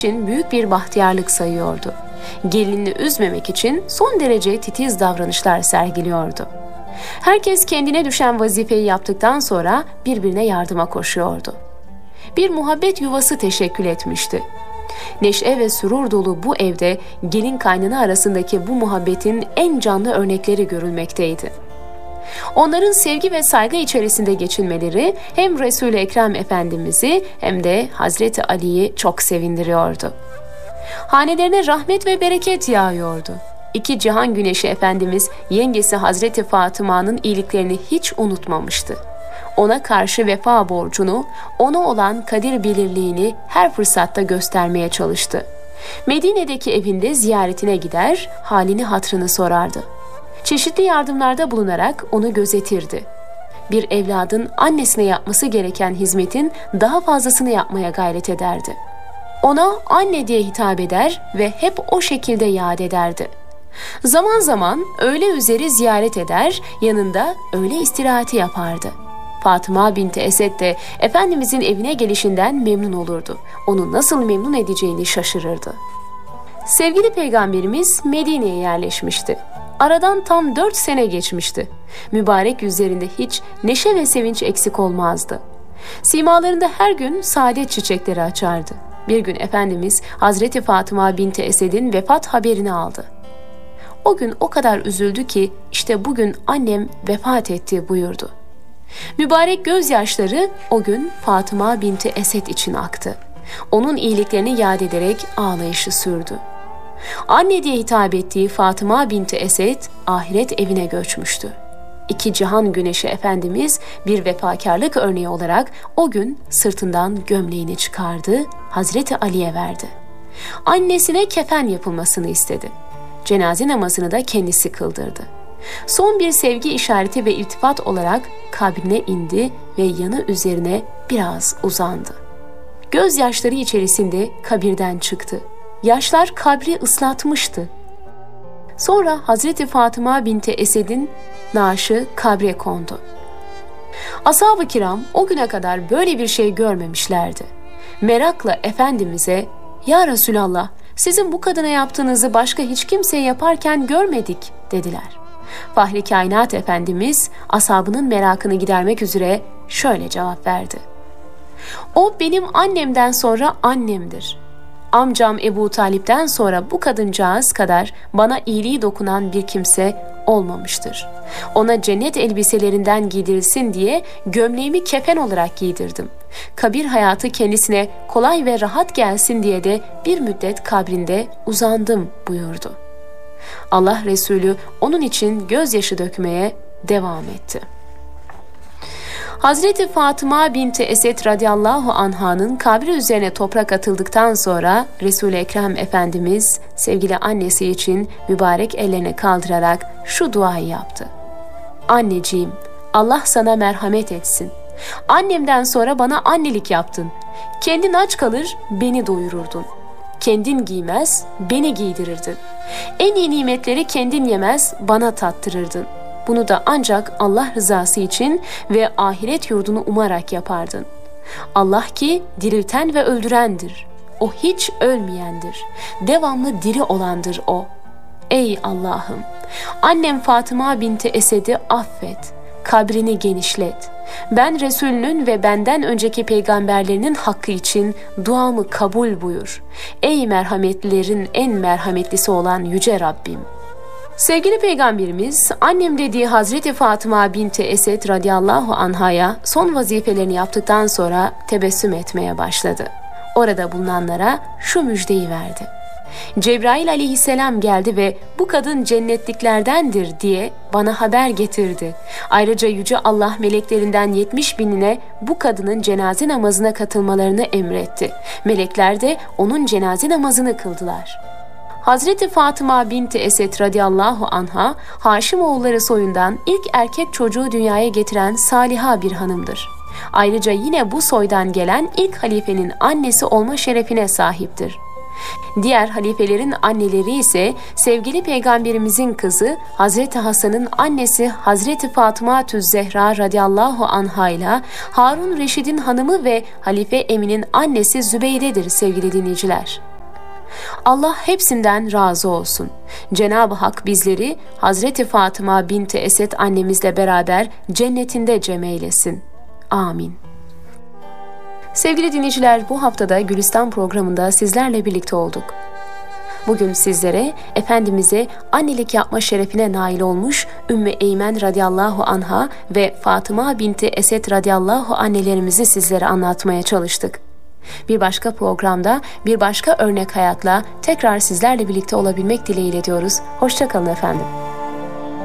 için büyük bir bahtiyarlık sayıyordu. Gelinini üzmemek için son derece titiz davranışlar sergiliyordu. Herkes kendine düşen vazifeyi yaptıktan sonra birbirine yardıma koşuyordu. Bir muhabbet yuvası teşekkül etmişti. Neşe ve sürur dolu bu evde gelin kaynana arasındaki bu muhabbetin en canlı örnekleri görülmekteydi. Onların sevgi ve saygı içerisinde geçinmeleri hem Resul-i Ekrem Efendimiz'i hem de Hazreti Ali'yi çok sevindiriyordu. Hanelerine rahmet ve bereket yağıyordu. İki cihan güneşi Efendimiz yengesi Hazreti Fatıma'nın iyiliklerini hiç unutmamıştı. Ona karşı vefa borcunu, ona olan kadir bilirliğini her fırsatta göstermeye çalıştı. Medine'deki evinde ziyaretine gider, halini hatrını sorardı. Çeşitli yardımlarda bulunarak onu gözetirdi. Bir evladın annesine yapması gereken hizmetin daha fazlasını yapmaya gayret ederdi. Ona anne diye hitap eder ve hep o şekilde yad ederdi. Zaman zaman öğle üzeri ziyaret eder, yanında öğle istirahati yapardı. Fatıma binti Esed de Efendimizin evine gelişinden memnun olurdu. Onu nasıl memnun edeceğini şaşırırdı. Sevgili Peygamberimiz Medine'ye yerleşmişti. Aradan tam 4 sene geçmişti. Mübarek yüzlerinde hiç neşe ve sevinç eksik olmazdı. Simalarında her gün saadet çiçekleri açardı. Bir gün Efendimiz Hazreti Fatıma binti Esed'in vefat haberini aldı. O gün o kadar üzüldü ki işte bugün annem vefat etti buyurdu. Mübarek gözyaşları o gün Fatıma binti Esed için aktı. Onun iyiliklerini yad ederek ağlayışı sürdü. Anne diye hitap ettiği Fatıma binti Esed ahiret evine göçmüştü. İki cihan güneşi Efendimiz bir vefakarlık örneği olarak o gün sırtından gömleğini çıkardı, Hazreti Ali'ye verdi. Annesine kefen yapılmasını istedi. Cenaze namazını da kendisi kıldırdı. Son bir sevgi işareti ve iltifat olarak kabrine indi ve yanı üzerine biraz uzandı. Gözyaşları içerisinde kabirden çıktı. Yaşlar kabri ıslatmıştı. Sonra Hazreti Fatıma binti Esed'in naaşı kabre kondu. Ashab-ı kiram o güne kadar böyle bir şey görmemişlerdi. Merakla Efendimiz'e "Ya Resulallah, sizin bu kadına yaptığınızı başka hiç kimseye yaparken görmedik" dediler. Fahri Kainat Efendimiz ashabının merakını gidermek üzere şöyle cevap verdi. "O benim annemden sonra annemdir. Amcam Ebu Talip'ten sonra bu kadıncağız kadar bana iyiliği dokunan bir kimse olmamıştır. Ona cennet elbiselerinden giydirilsin diye gömleğimi kefen olarak giydirdim. Kabir hayatı kendisine kolay ve rahat gelsin diye de bir müddet kabrinde uzandım" buyurdu. Allah Resulü onun için gözyaşı dökmeye devam etti. Hazreti Fatıma binti Esed radıyallahu anh'ın kabri üzerine toprak atıldıktan sonra Resul-i Ekrem Efendimiz sevgili annesi için mübarek ellerini kaldırarak şu duayı yaptı. "Anneciğim, Allah sana merhamet etsin. Annemden sonra bana annelik yaptın. Kendin aç kalır, beni doyururdun. Kendin giymez, beni giydirirdin. En iyi nimetleri kendin yemez, bana tattırırdın. Bunu da ancak Allah rızası için ve ahiret yurdunu umarak yapardın. Allah ki dirilten ve öldürendir. O hiç ölmeyendir. Devamlı diri olandır o. Ey Allah'ım! Annem Fatıma binti Esed'i affet. Kabrini genişlet. Ben Resulünün ve benden önceki peygamberlerinin hakkı için duamı kabul buyur. Ey merhametlilerin en merhametlisi olan Yüce Rabbim." Sevgili Peygamberimiz annem dediği Hazreti Fatıma binti Esed radıyallahu anh'a son vazifelerini yaptıktan sonra tebessüm etmeye başladı. Orada bulunanlara şu müjdeyi verdi. Cebrail aleyhisselam geldi ve "Bu kadın cennetliklerdendir" diye bana haber getirdi. Ayrıca Yüce Allah meleklerinden 70.000'ine bu kadının cenaze namazına katılmalarını emretti. Melekler de onun cenaze namazını kıldılar. Hazreti Fatıma binti Esed radıyallahu anh'a Haşimoğulları soyundan ilk erkek çocuğu dünyaya getiren saliha bir hanımdır. Ayrıca yine bu soydan gelen ilk halifenin annesi olma şerefine sahiptir. Diğer halifelerin anneleri ise sevgili Peygamberimizin kızı Hazreti Hasan'ın annesi Hazreti Fatıma Zehra radıyallahu anha ile Harun Reşid'in hanımı ve Halife Emin'in annesi Zübeyde'dir sevgili dinleyiciler. Allah hepsinden razı olsun. Cenab-ı Hak bizleri Hazreti Fatıma binti Esed annemizle beraber cennetinde cem eylesin. Amin. Sevgili dinleyiciler, bu haftada Gülistan programında sizlerle birlikte olduk. Bugün sizlere Efendimiz'e annelik yapma şerefine nail olmuş Ümmü Eymen radıyallahu anha ve Fatıma binti Esed radıyallahu annelerimizi sizlere anlatmaya çalıştık. Bir başka programda bir başka örnek hayatla tekrar sizlerle birlikte olabilmek dileğiyle diyoruz. Hoşça kalın efendim.